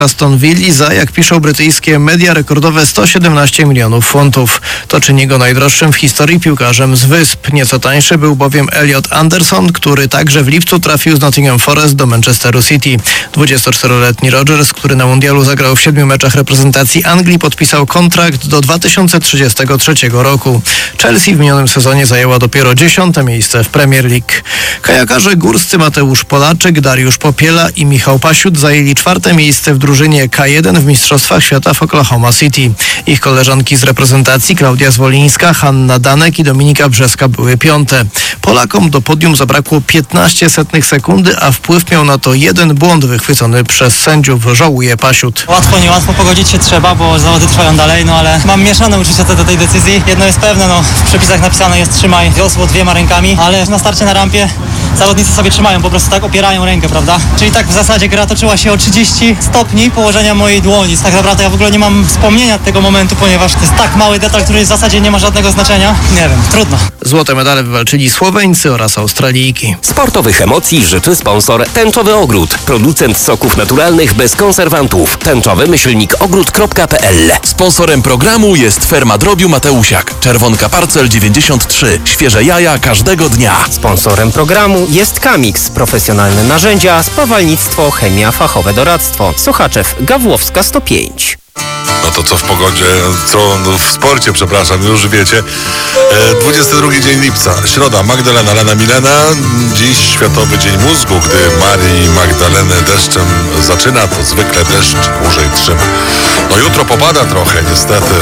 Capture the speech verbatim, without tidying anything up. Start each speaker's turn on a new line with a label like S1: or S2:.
S1: Aston Villa za, jak piszą brytyjskie media, rekordowe sto siedemnaście milionów funtów. To czyni go najdroższym w historii piłkarzem z Wysp. Nieco tańszy był bowiem Elliot Anderson, który także w lipcu trafił z Nottingham Forest do Manchesteru City. dwudziestoczteroletni Rodgers, który na mundialu zagrał w siedmiu meczach reprezentacji Anglii, podpisał kontrakt do dwa tysiące trzydziestego trzeciego roku. Chelsea w minionym sezonie zajęła dopiero dziesiąte miejsce w Premier League. Kajakarze górscy Mateusz Polaczek, Dariusz Popiela i Michał Pasiut zajęli czwarte miejsce w drużynie K jeden w Mistrzostwach Świata w Oklahoma City. Ich koleżanki z reprezentacji Klaudia Zwolińska, Hanna Danek i Dominika Brzeska były piąte. Polakom do podium zabrakło piętnaście setnych sekundy, a wpływ miał na to jeden błąd wychwycony przez sędziów, żałuje Pasiut.
S2: Łatwo, niełatwo, pogodzić się trzeba, bo zawody trwają dalej, no ale mam mieszane uczucia co do tej decyzji. Jedno jest pewne, no w przepisach napisane jest trzymaj wiosło dwiema rękami, ale na starcie na rampie zawodnicy sobie trzymają, po prostu tak opierają rękę, prawda? Czyli tak w zasadzie gra toczyła się o trzydzieści stopni położenia mojej dłoni. Tak naprawdę ja w ogóle nie mam wspomnienia tego momentu, ponieważ to jest tak mały detal, który w zasadzie nie ma żadnego znaczenia. Nie wiem, trudno.
S1: Złote medale wywalczyli Słoweńcy oraz Australijki.
S3: Sportowych emocji życzy sponsor Tęczowy Ogród. Producent soków naturalnych bez konserwantów. Tęczowy myślnik ogród kropka p l.
S4: Sponsorem programu jest Ferma Drobiu Mateusiak. Czerwonka Parcel dziewięćdziesiąt trzy. Świeże jaja każdego dnia.
S5: Sponsorem programu jest Kamix. Profesjonalne narzędzia, spawalnictwo, chemia, fachowe doradztwo. Sochaczew, Gawłowska sto pięć.
S6: No to co w pogodzie, co no w sporcie, przepraszam, już wiecie. E, dwudziesty drugi dzień lipca, środa, Magdalena, Lena, Milena. Dziś Światowy Dzień Mózgu. Gdy Marii Magdalenę deszczem zaczyna, to zwykle deszcz dłużej trzyma. No jutro popada trochę, niestety.